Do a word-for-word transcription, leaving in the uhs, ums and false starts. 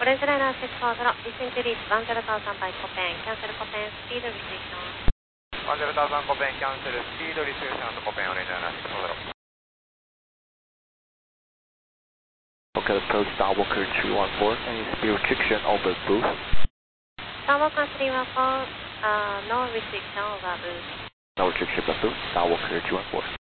Orange Liner six four zero, descend to reach one zero thousand by Copen, cancel Copen, speed restriction. one zero thousand Copen, cancel speed restriction at Copen, Orange Liner six four zero. Okay, approach Starwalker three one four, any speed restriction over booth? Starwalker three one four, uh, no restriction over booth. No restriction over booth, Starwalker three one four.